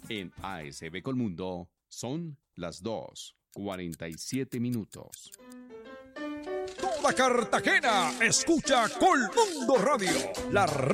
En ASB Colmundo son las 2:47 minutos. Toda Cartagena escucha Colmundo Radio, la